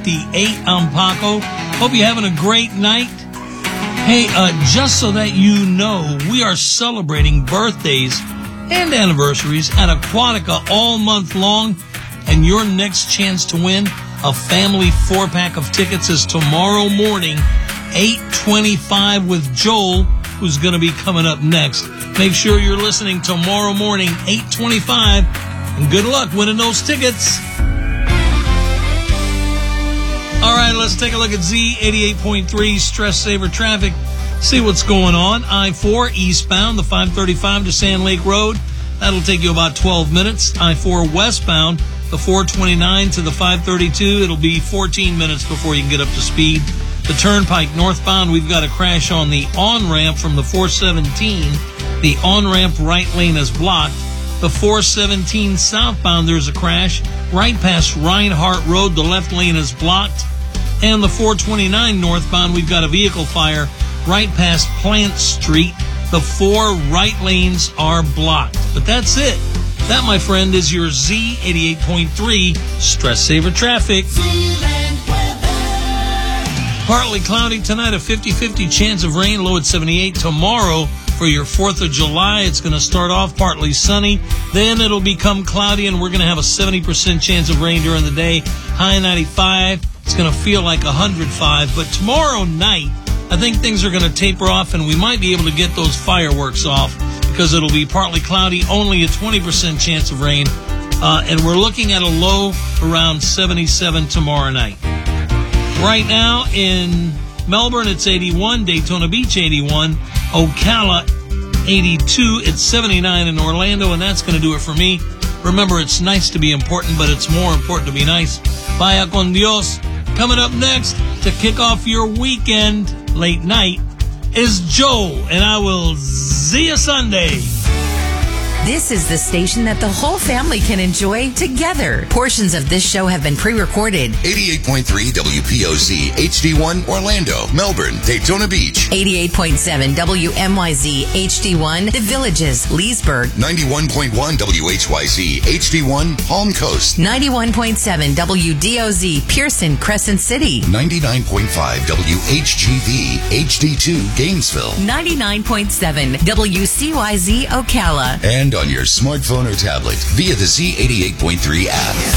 5:58. I'm Paco. Hope you're having a great night. Hey, just so that you know, we are celebrating birthdays and anniversaries at Aquatica all month long, and your next chance to win a family 4-pack of tickets is tomorrow morning, 8:25 with Joel, who's going to be coming up next. Make sure you're listening tomorrow morning, 8:25, and good luck winning those tickets. All right, let's take a look at Z88.3 Stress Saver Traffic. See what's going on. I-4 eastbound, the 535 to Sand Lake Road. That'll take you about 12 minutes. I-4 westbound, the 429 to the 532. It'll be 14 minutes before you can get up to speed. The Turnpike northbound, we've got a crash on the on-ramp from the 417. The on-ramp right lane is blocked. The 417 southbound, there's a crash. Right past Reinhardt Road, the left lane is blocked. And the 429 northbound, we've got a vehicle fire right past Plant Street. The 4 right lanes are blocked. But that's it. That, my friend, is your Z88.3 Stress Saver Traffic. Partly cloudy tonight, a 50-50 chance of rain, low at 78. Tomorrow, for your 4th of July, it's going to start off partly sunny. Then it'll become cloudy, and we're going to have a 70% chance of rain during the day. High 95. It's going to feel like 105. But tomorrow night, I think things are going to taper off, and we might be able to get those fireworks off because it'll be partly cloudy, only a 20% chance of rain. And we're looking at a low around 77 tomorrow night. Right now in Melbourne, it's 81. Daytona Beach, 81. Ocala, 82. It's 79 in Orlando, and that's going to do it for me. Remember, it's nice to be important, but it's more important to be nice. Vaya con Dios. Coming up next to kick off your weekend late night is Joel, and I will see you Sunday. This is the station that the whole family can enjoy together. Portions of this show have been pre-recorded. 88.3 WPOZ HD1 Orlando, Melbourne, Daytona Beach. 88.7 WMYZ HD1 The Villages, Leesburg. 91.1 WHYZ HD1 Palm Coast. 91.7 WDOZ Pearson, Crescent City. 99.5 WHGV HD2 Gainesville. 99.7 WCYZ Ocala. And on your smartphone or tablet via the Z88.3 app.